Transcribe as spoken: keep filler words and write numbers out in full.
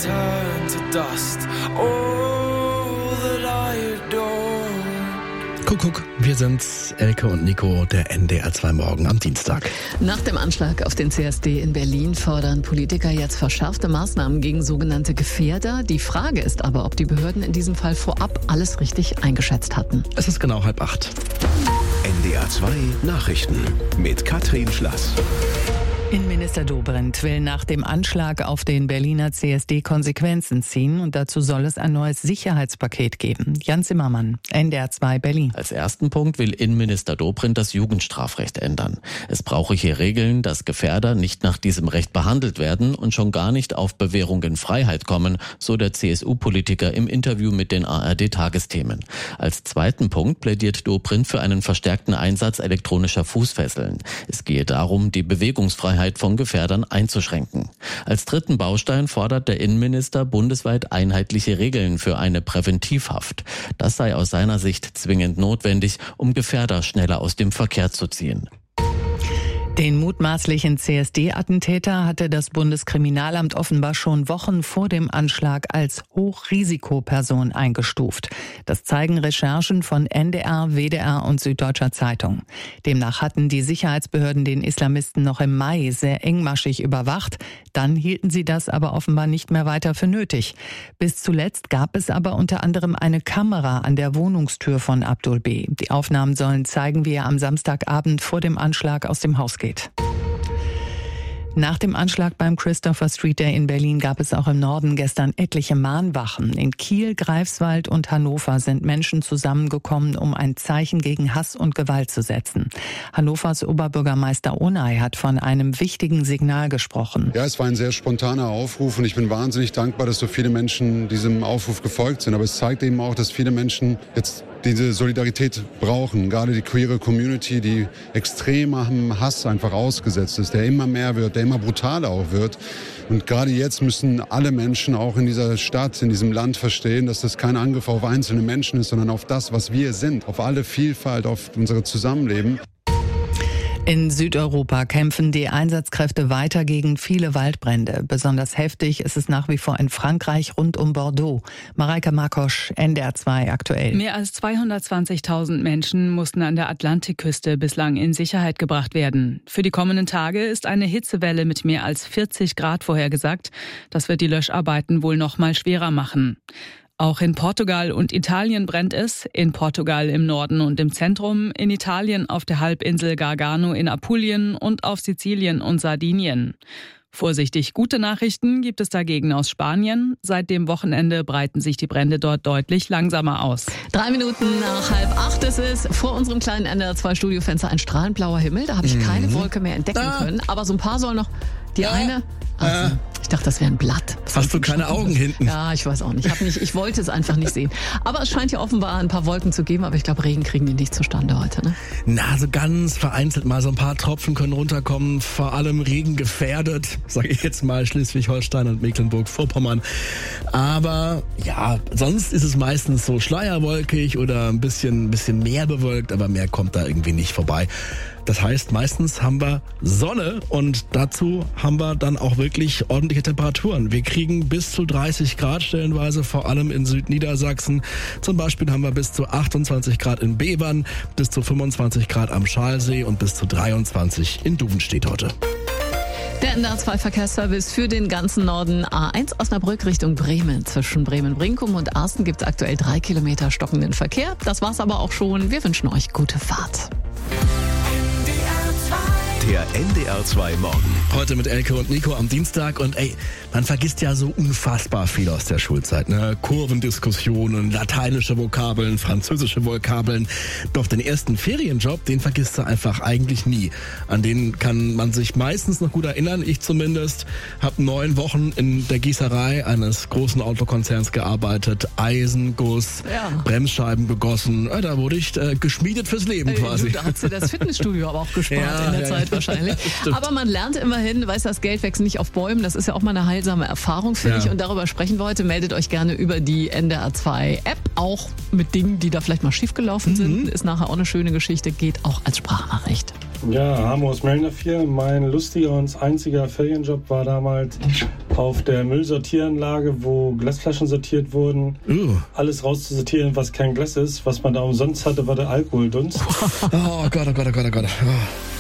turn to dust. All that I adore. Kuckuck, wir sind's, Elke und Nico, der N D R zwei Morgen am Dienstag. Nach dem Anschlag auf den C S D in Berlin fordern Politiker jetzt verschärfte Maßnahmen gegen sogenannte Gefährder. Die Frage ist aber, ob die Behörden in diesem Fall vorab alles richtig eingeschätzt hatten. Es ist genau halb acht. N D R zwei Nachrichten mit Katrin Schlass. Innenminister Dobrindt will nach dem Anschlag auf den Berliner C S D Konsequenzen ziehen und dazu soll es ein neues Sicherheitspaket geben. Jan Zimmermann, N D R zwei Berlin. Als ersten Punkt will Innenminister Dobrindt das Jugendstrafrecht ändern. Es brauche hier Regeln, dass Gefährder nicht nach diesem Recht behandelt werden und schon gar nicht auf Bewährung in Freiheit kommen, so der C S U-Politiker im Interview mit den A R D-Tagesthemen. Als zweiten Punkt plädiert Dobrindt für einen verstärkten Einsatz elektronischer Fußfesseln. Es gehe darum, die Bewegungsfreiheit von Gefährdern einzuschränken. Als dritten Baustein fordert der Innenminister bundesweit einheitliche Regeln für eine Präventivhaft. Das sei aus seiner Sicht zwingend notwendig, um Gefährder schneller aus dem Verkehr zu ziehen. Den mutmaßlichen C S D-Attentäter hatte das Bundeskriminalamt offenbar schon Wochen vor dem Anschlag als Hochrisikoperson eingestuft. Das zeigen Recherchen von N D R, W D R und Süddeutscher Zeitung. Demnach hatten die Sicherheitsbehörden den Islamisten noch im Mai sehr engmaschig überwacht. Dann hielten sie das aber offenbar nicht mehr weiter für nötig. Bis zuletzt gab es aber unter anderem eine Kamera an der Wohnungstür von Abdul B. Die Aufnahmen sollen zeigen, wie er am Samstagabend vor dem Anschlag aus dem Haus geht. Nach dem Anschlag beim Christopher Street Day in Berlin gab es auch im Norden gestern etliche Mahnwachen. In Kiel, Greifswald und Hannover sind Menschen zusammengekommen, um ein Zeichen gegen Hass und Gewalt zu setzen. Hannovers Oberbürgermeister Onay hat von einem wichtigen Signal gesprochen. Ja, es war ein sehr spontaner Aufruf und ich bin wahnsinnig dankbar, dass so viele Menschen diesem Aufruf gefolgt sind. Aber es zeigt eben auch, dass viele Menschen jetzt diese Solidarität brauchen. Gerade die queere Community, die extremem Hass einfach ausgesetzt ist, der immer mehr wird, der immer brutaler auch wird. Und gerade jetzt müssen alle Menschen auch in dieser Stadt, in diesem Land verstehen, dass das kein Angriff auf einzelne Menschen ist, sondern auf das, was wir sind, auf alle Vielfalt, auf unser Zusammenleben. In Südeuropa kämpfen die Einsatzkräfte weiter gegen viele Waldbrände. Besonders heftig ist es nach wie vor in Frankreich rund um Bordeaux. Mareike Markosch, N D R zwei aktuell. Mehr als zweihundertzwanzigtausend Menschen mussten an der Atlantikküste bislang in Sicherheit gebracht werden. Für die kommenden Tage ist eine Hitzewelle mit mehr als vierzig Grad vorhergesagt. Das wird die Löscharbeiten wohl noch mal schwerer machen. Auch in Portugal und Italien brennt es. In Portugal im Norden und im Zentrum, in Italien auf der Halbinsel Gargano in Apulien und auf Sizilien und Sardinien. Vorsichtig gute Nachrichten gibt es dagegen aus Spanien. Seit dem Wochenende breiten sich die Brände dort deutlich langsamer aus. Drei Minuten nach halb acht ist es. Vor unserem kleinen N D R zwei Studiofenster ein strahlend blauer Himmel. Da habe ich mhm. keine Wolke mehr entdecken ah. können. Aber so ein paar sollen noch. Die ja. eine... Also, ich dachte, das wäre ein Blatt. Hast du keine Augen hinten? Ja, ich weiß auch nicht. Ich, hab nicht. ich wollte es einfach nicht sehen. Aber es scheint ja offenbar ein paar Wolken zu geben. Aber ich glaube, Regen kriegen die nicht zustande heute. Ne? Na, so ganz vereinzelt mal. So ein paar Tropfen können runterkommen. Vor allem Regen gefährdet, sage ich jetzt mal, Schleswig-Holstein und Mecklenburg-Vorpommern. Aber ja, sonst ist es meistens so schleierwolkig oder ein bisschen, bisschen mehr bewölkt. Aber mehr kommt da irgendwie nicht vorbei. Das heißt, meistens haben wir Sonne und dazu haben wir dann auch wirklich ordentliche Temperaturen. Wir kriegen bis zu dreißig Grad stellenweise, vor allem in Südniedersachsen. Zum Beispiel haben wir bis zu achtundzwanzig Grad in Bevern, bis zu fünfundzwanzig Grad am Schalsee und bis zu dreiundzwanzig in Duvenstedt heute. Der N D R zwei Verkehrsservice für den ganzen Norden. A eins Osnabrück Richtung Bremen. Zwischen Bremen-Brinkum und Arsten gibt es aktuell drei Kilometer stockenden Verkehr. Das war's aber auch schon. Wir wünschen euch gute Fahrt. Der N D R zwei Morgen. Heute mit Elke und Nico am Dienstag und ey, man vergisst ja so unfassbar viel aus der Schulzeit, ne? Kurvendiskussionen, lateinische Vokabeln, französische Vokabeln. Doch den ersten Ferienjob, den vergisst du einfach eigentlich nie. An den kann man sich meistens noch gut erinnern. Ich zumindest habe neun Wochen in der Gießerei eines großen Autokonzerns gearbeitet. Eisenguss, ja. Bremsscheiben gegossen. Da wurde ich äh, geschmiedet fürs Leben Ey, quasi. Du, da hast du das Fitnessstudio aber auch gespart ja, in der ja, Zeit ja. wahrscheinlich. Aber man lernt immerhin, weiß, das Geld wächst nicht auf Bäumen. Das ist ja auch mal eine heilsame Erfahrung, finde ja. ich. Und darüber sprechen wir heute. Meldet euch gerne über die N D R zwei App. Auch mit Dingen, die da vielleicht mal schiefgelaufen mhm. sind. Ist nachher auch eine schöne Geschichte. Geht auch als Sprachnachricht. Ja, Amos Mellner hier. Mein lustiger und einziger Ferienjob war damals auf der Müllsortieranlage, wo Glasflaschen sortiert wurden. Uh. Alles rauszusortieren, was kein Glas ist. Was man da umsonst hatte, war der Alkoholdunst. Oh Gott, oh Gott, oh Gott, oh Gott. Oh.